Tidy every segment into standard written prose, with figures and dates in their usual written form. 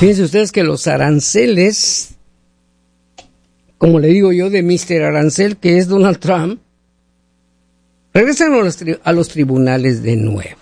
Fíjense ustedes que los aranceles, como le digo yo, de Mr. Arancel, que es Donald Trump, regresan a los tribunales de nuevo.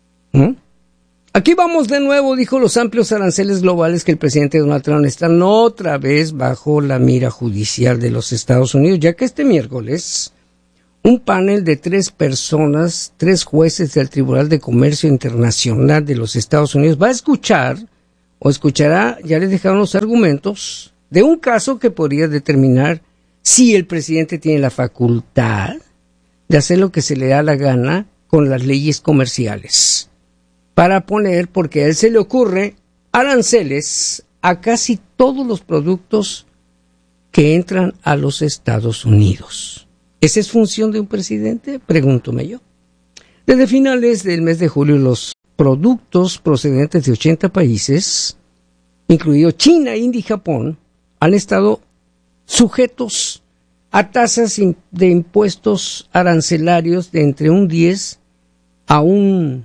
Aquí vamos de nuevo, dijo, los amplios aranceles globales que el presidente Donald Trump están otra vez bajo la mira judicial de los Estados Unidos, ya que este miércoles un panel de 3 personas, 3 jueces del Tribunal de Comercio Internacional de los Estados Unidos va a escuchará, ya les dejaron los argumentos de un caso que podría determinar si el presidente tiene la facultad de hacer lo que se le da la gana con las leyes comerciales, para poner, porque a él se le ocurre, aranceles a casi todos los productos que entran a los Estados Unidos. ¿Esa es función de un presidente? Pregúntome yo. Desde finales del mes de julio, los productos procedentes de 80 países, incluido China, India y Japón, han estado sujetos a tasas de impuestos arancelarios de entre un 10 a un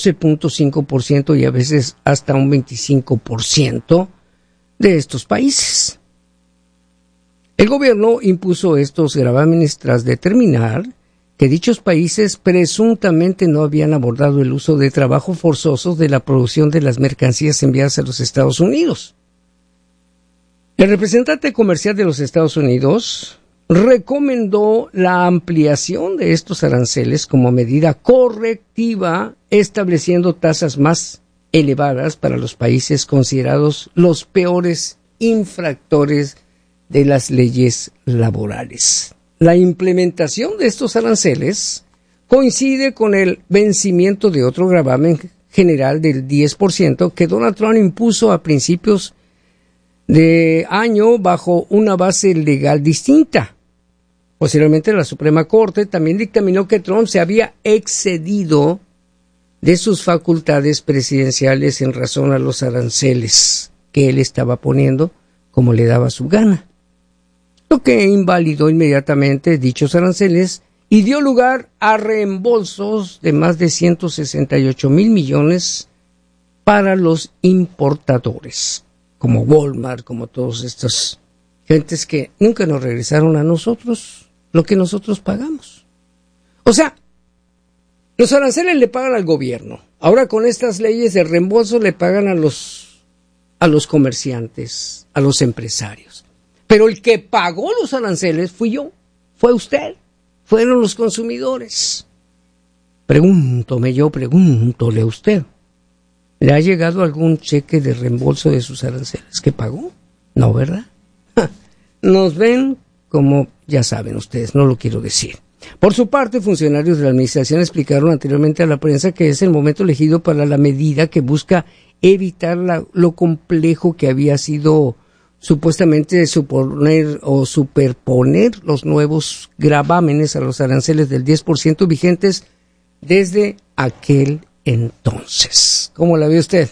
12.5% y a veces hasta un 25% de estos países. El gobierno impuso estos gravámenes tras determinar que dichos países presuntamente no habían abordado el uso de trabajo forzoso de la producción de las mercancías enviadas a los Estados Unidos. El representante comercial de los Estados Unidos recomendó la ampliación de estos aranceles como medida correctiva, estableciendo tasas más elevadas para los países considerados los peores infractores de las leyes laborales. La implementación de estos aranceles coincide con el vencimiento de otro gravamen general del 10% que Donald Trump impuso a principios de año bajo una base legal distinta. Posteriormente, la Suprema Corte también dictaminó que Trump se había excedido de sus facultades presidenciales en razón a los aranceles que él estaba poniendo como le daba su gana, lo que invalidó inmediatamente dichos aranceles y dio lugar a reembolsos de más de 168 mil millones para los importadores, como Walmart, como todos estos gentes que nunca nos regresaron a nosotros lo que nosotros pagamos. O sea, los aranceles le pagan al gobierno. Ahora con estas leyes de reembolso le pagan a los comerciantes, a los empresarios. Pero el que pagó los aranceles fui yo, fue usted, fueron los consumidores. Pregúntole a usted, ¿le ha llegado algún cheque de reembolso de sus aranceles que pagó? No, ¿verdad? Nos ven como, ya saben ustedes, no lo quiero decir. Por su parte, funcionarios de la administración explicaron anteriormente a la prensa que es el momento elegido para la medida que busca evitar lo complejo que había sido supuestamente suponer o superponer los nuevos gravámenes a los aranceles del 10% vigentes desde aquel entonces. ¿Cómo la ve usted?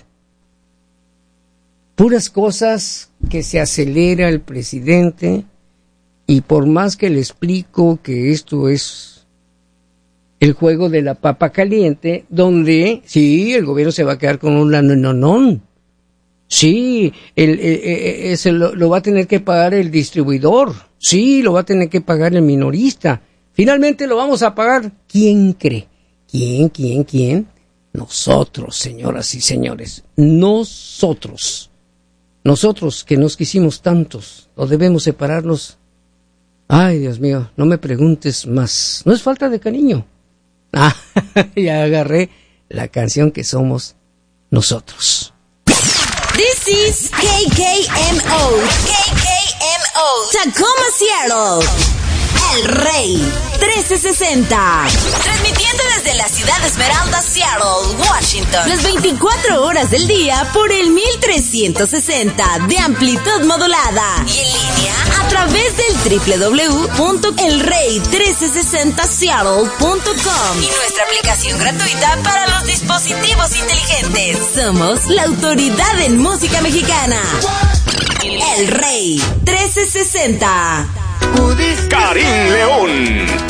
Puras cosas que se acelera el presidente, y por más que le explico que esto es el juego de la papa caliente, donde sí, el gobierno se va a quedar con un lanononón. Sí, lo va a tener que pagar el distribuidor. Sí, lo va a tener que pagar el minorista. Finalmente lo vamos a pagar. ¿Quién cree? ¿Quién? Nosotros, señoras y señores. Nosotros que nos quisimos tantos, o debemos separarnos. Ay, Dios mío, no me preguntes más. No es falta de cariño. Ya agarré la canción que somos nosotros. This is KKMO, Tacoma, Seattle, El Rey 1360, transmitiendo desde la ciudad de Esmeralda, Seattle, Washington, las 24 horas del día por el 1360 de amplitud modulada y en línea a través del www.elrey1360seattle.com y nuestra aplicación gratuita para los dispositivos inteligentes. Somos la autoridad en música mexicana. El Rey 1360. Karim León.